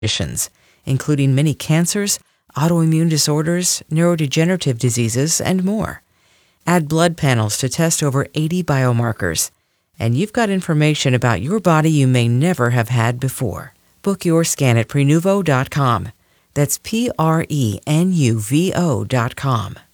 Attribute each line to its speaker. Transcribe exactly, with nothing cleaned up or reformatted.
Speaker 1: conditions, including many cancers, autoimmune disorders, neurodegenerative diseases, and more. Add blood panels to test over eighty biomarkers, and you've got information about your body you may never have had before. Book your scan at prenuvo dot com. That's P R E N U V O dot com.